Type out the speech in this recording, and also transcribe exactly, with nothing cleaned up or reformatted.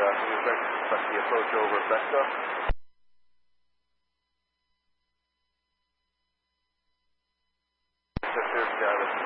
uh, can you expect the approach over Vesta? Status